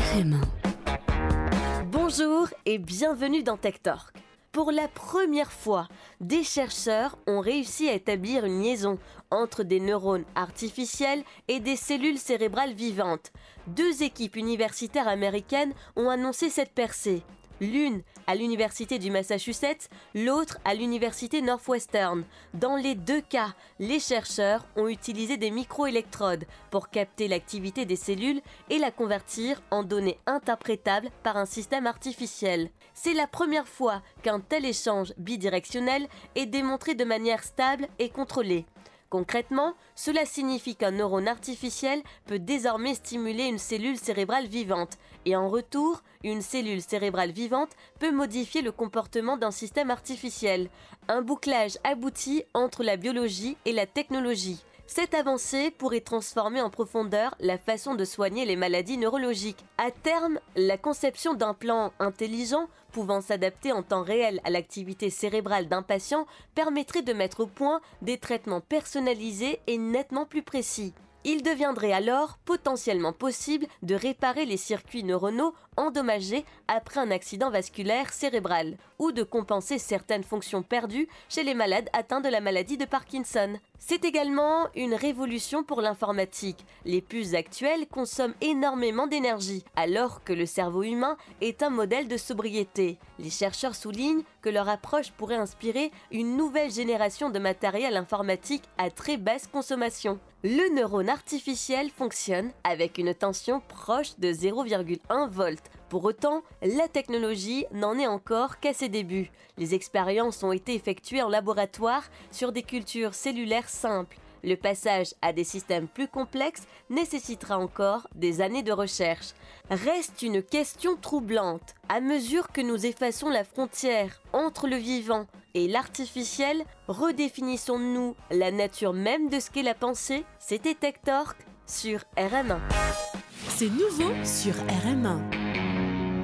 RM1. Bonjour et bienvenue dans Tech Talk. Pour la première fois, des chercheurs ont réussi à établir une liaison entre des neurones artificiels et des cellules cérébrales vivantes. Deux équipes universitaires américaines ont annoncé cette percée. L'une à l'université du Massachusetts, l'autre à l'université Northwestern. Dans les deux cas, les chercheurs ont utilisé des microélectrodes pour capter l'activité des cellules et la convertir en données interprétables par un système artificiel. C'est la première fois qu'un tel échange bidirectionnel est démontré de manière stable et contrôlée. Concrètement, cela signifie qu'un neurone artificiel peut désormais stimuler une cellule cérébrale vivante et en retour, une cellule cérébrale vivante peut modifier le comportement d'un système artificiel. Un bouclage abouti entre la biologie et la technologie. Cette avancée pourrait transformer en profondeur la façon de soigner les maladies neurologiques. À terme, la conception d'un plan intelligent pouvant s'adapter en temps réel à l'activité cérébrale d'un patient permettrait de mettre au point des traitements personnalisés et nettement plus précis. Il deviendrait alors potentiellement possible de réparer les circuits neuronaux endommagés après un accident vasculaire cérébral ou de compenser certaines fonctions perdues chez les malades atteints de la maladie de Parkinson. C'est également une révolution pour l'informatique. Les puces actuelles consomment énormément d'énergie, alors que le cerveau humain est un modèle de sobriété. Les chercheurs soulignent que leur approche pourrait inspirer une nouvelle génération de matériel informatique à très basse consommation. Le neurone artificiel fonctionne avec une tension proche de 0,1 volts. Pour autant, la technologie n'en est encore qu'à ses débuts. Les expériences ont été effectuées en laboratoire sur des cultures cellulaires simples. Le passage à des systèmes plus complexes nécessitera encore des années de recherche. Reste une question troublante. À mesure que nous effaçons la frontière entre le vivant et l'artificiel, redéfinissons-nous la nature même de ce qu'est la pensée? C'était Tech Talk sur RM1. C'est nouveau sur RM1.